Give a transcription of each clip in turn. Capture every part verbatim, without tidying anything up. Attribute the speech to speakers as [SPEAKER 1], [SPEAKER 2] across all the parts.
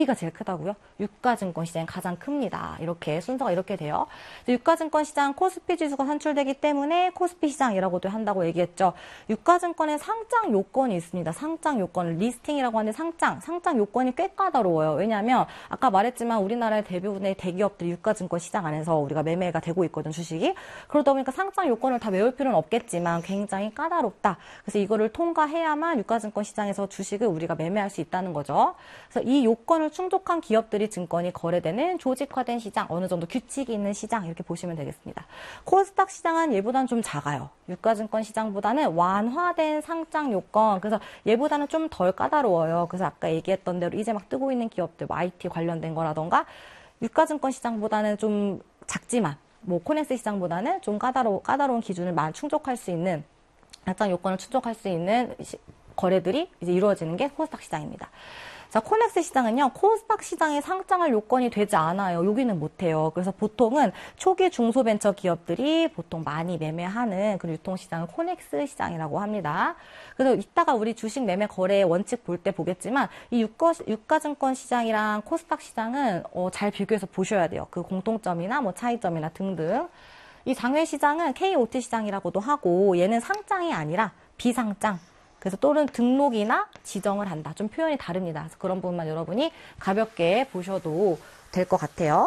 [SPEAKER 1] 가 제일 크다고요? 유가증권 시장이 가장 큽니다. 이렇게 순서가 이렇게 돼요. 유가증권 시장 코스피 지수가 산출되기 때문에 코스피 시장이라고도 한다고 얘기했죠. 유가증권에 상장 요건이 있습니다. 상장 요건, 리스팅이라고 하는데 상장, 상장 요건이 꽤 까다로워요. 왜냐하면 아까 말했지만 우리나라의 대부분의 대기업들이 유가증권 시장 안에서 우리가 매매가 되고 있거든, 주식이. 그러다 보니까 상장 요건을 다 외울 필요는 없겠지만 굉장히 까다롭다. 그래서 이거를 통과해야만 유가증권 시장에서 주식을 우리가 매매할 수 있다는 거죠. 그래서 이 요건을 충족한 기업들이 증권이 거래되는 조직화된 시장, 어느 정도 규칙이 있는 시장 이렇게 보시면 되겠습니다. 코스닥 시장은 얘보다는 좀 작아요. 유가증권 시장보다는 완화된 상장 요건, 그래서 얘보다는 좀 덜 까다로워요. 그래서 아까 얘기했던 대로 이제 막 뜨고 있는 기업들, 뭐 아이티 관련된 거라던가 유가증권 시장보다는 좀 작지만 뭐 코넥스 시장보다는 좀 까다로, 까다로운 기준을 많이 충족할 수 있는, 상장 요건을 충족할 수 있는 시, 거래들이 이제 이루어지는 게 코스닥 시장입니다. 자, 코넥스 시장은요, 코스닥 시장에 상장할 요건이 되지 않아요. 여기는 못해요. 그래서 보통은 초기 중소벤처 기업들이 보통 많이 매매하는 그런 유통시장을 코넥스 시장이라고 합니다. 그래서 이따가 우리 주식 매매 거래 원칙 볼 때 보겠지만 이 유가, 유가증권 시장이랑 코스닥 시장은 어, 잘 비교해서 보셔야 돼요. 그 공통점이나 뭐 차이점이나 등등. 이 장외시장은 케이오티 시장이라고도 하고 얘는 상장이 아니라 비상장. 그래서 또는 등록이나 지정을 한다. 좀 표현이 다릅니다. 그래서 그런 부분만 여러분이 가볍게 보셔도 될 것 같아요.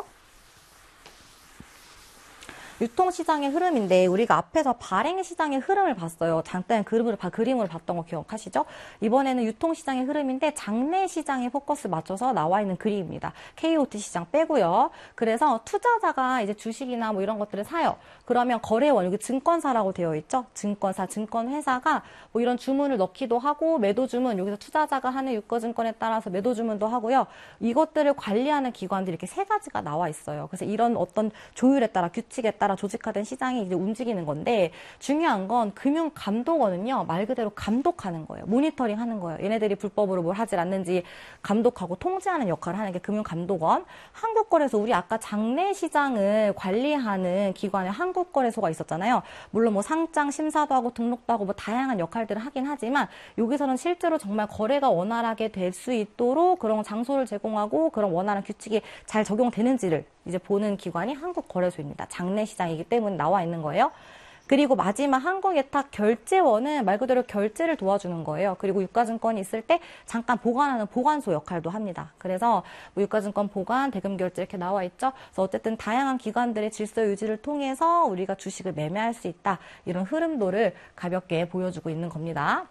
[SPEAKER 1] 유통시장의 흐름인데 우리가 앞에서 발행시장의 흐름을 봤어요. 잠깐 그림을, 그림을 봤던 거 기억하시죠? 이번에는 유통시장의 흐름인데 장내시장에 포커스 맞춰서 나와 있는 그림입니다. 케이오티 시장 빼고요. 그래서 투자자가 이제 주식이나 뭐 이런 것들을 사요. 그러면 거래원, 여기 증권사라고 되어 있죠? 증권사, 증권회사가 뭐 이런 주문을 넣기도 하고 매도 주문, 여기서 투자자가 하는 유가증권에 따라서 매도 주문도 하고요. 이것들을 관리하는 기관들이 이렇게 세 가지가 나와 있어요. 그래서 이런 어떤 조율에 따라, 규칙에 따라 따라 조직화된 시장이 이제 움직이는 건데 중요한 건 금융감독원은요 말 그대로 감독하는 거예요. 모니터링 하는 거예요. 얘네들이 불법으로 뭘 하질 않는지 감독하고 통제하는 역할을 하는 게 금융감독원. 한국거래소, 우리 아까 장내시장을 관리하는 기관에 한국거래소가 있었잖아요. 물론 뭐 상장 심사도 하고 등록도 하고 뭐 다양한 역할들을 하긴 하지만 여기서는 실제로 정말 거래가 원활하게 될 수 있도록 그런 장소를 제공하고 그런 원활한 규칙이 잘 적용되는지를 이제 보는 기관이 한국거래소입니다. 장내시장이기 때문에 나와 있는 거예요. 그리고 마지막 한국예탁결제원은 말 그대로 결제를 도와주는 거예요. 그리고 유가증권이 있을 때 잠깐 보관하는 보관소 역할도 합니다. 그래서 뭐 유가증권 보관, 대금결제 이렇게 나와 있죠. 그래서 어쨌든 다양한 기관들의 질서 유지를 통해서 우리가 주식을 매매할 수 있다. 이런 흐름도를 가볍게 보여주고 있는 겁니다.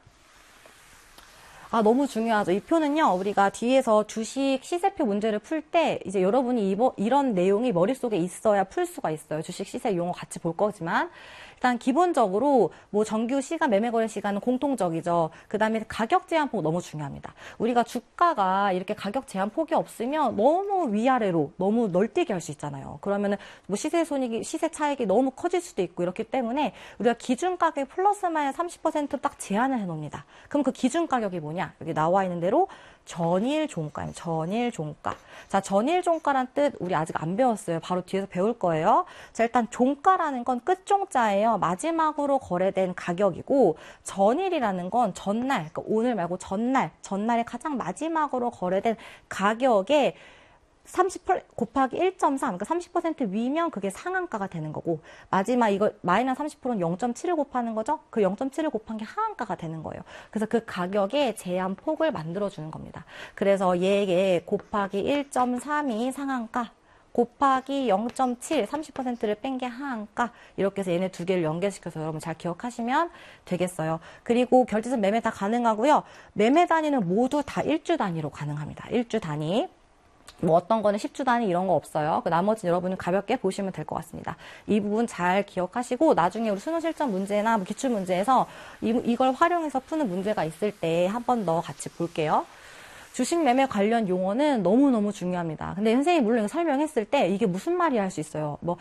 [SPEAKER 1] 아, 너무 중요하죠. 이 표는요, 우리가 뒤에서 주식 시세표 문제를 풀 때, 이제 여러분이 이버, 이런 내용이 머릿속에 있어야 풀 수가 있어요. 주식 시세 용어 같이 볼 거지만. 일단 기본적으로 뭐 정규 시간, 매매 거래 시간은 공통적이죠. 그 다음에 가격 제한폭 너무 중요합니다. 우리가 주가가 이렇게 가격 제한폭이 없으면 너무 위아래로 너무 널뛰게 할 수 있잖아요. 그러면은 뭐 시세 손익이, 시세 차익이 너무 커질 수도 있고 이렇기 때문에 우리가 기준 가격 플러스 마이너스 삼십 퍼센트 딱 제한을 해 놓습니다. 그럼 그 기준 가격이 뭐냐? 여기 나와 있는 대로 전일 종가입니다. 전일 종가. 자, 전일 종가란 뜻 우리 아직 안 배웠어요. 바로 뒤에서 배울 거예요. 자, 일단 종가라는 건 끝종자예요. 마지막으로 거래된 가격이고 전일이라는 건 전날, 그러니까 오늘 말고 전날, 전날에 가장 마지막으로 거래된 가격에 삼십 곱하기 일 점 삼, 그러니까 삼십 퍼센트 위면 그게 상한가가 되는 거고, 마지막 이거 마이너스 삼십 퍼센트는 영 점 칠을 곱하는 거죠? 그 영 점 칠을 곱한 게 하한가가 되는 거예요. 그래서 그 가격의 제한폭을 만들어주는 겁니다. 그래서 얘에 곱하기 일 점 삼이 상한가, 곱하기 영 점 칠, 삼십 퍼센트를 뺀 게 하한가, 이렇게 해서 얘네 두 개를 연결시켜서 여러분 잘 기억하시면 되겠어요. 그리고 결제선 매매 다 가능하고요. 매매 단위는 모두 다 일주 단위로 가능합니다. 일주 단위. 뭐 어떤 거는 십 주 단위 이런 거 없어요. 그 나머지는 여러분은 가볍게 보시면 될 것 같습니다. 이 부분 잘 기억하시고 나중에 우리 수능 실전 문제나 뭐 기출 문제에서 이, 이걸 활용해서 푸는 문제가 있을 때 한 번 더 같이 볼게요. 주식 매매 관련 용어는 너무너무 중요합니다. 근데 선생님이 물론 설명했을 때 이게 무슨 말이야 할 수 있어요. 뭐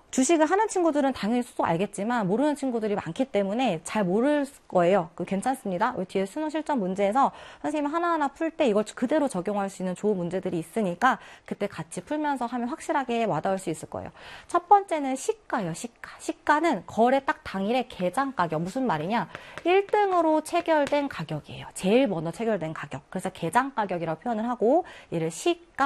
[SPEAKER 1] 주식을 하는 친구들은 당연히 수도 알겠지만 모르는 친구들이 많기 때문에 잘 모를 거예요. 그 괜찮습니다. 뒤에 수능 실전 문제에서 선생님이 하나하나 풀 때 이걸 그대로 적용할 수 있는 좋은 문제들이 있으니까 그때 같이 풀면서 하면 확실하게 와닿을 수 있을 거예요. 첫 번째는 시가요. 시가. 시가는 거래 딱 당일에 개장 가격. 무슨 말이냐? 일 등으로 체결된 가격이에요. 제일 먼저 체결된 가격. 그래서 개장 가격이라고 표현을 하고 이를 시가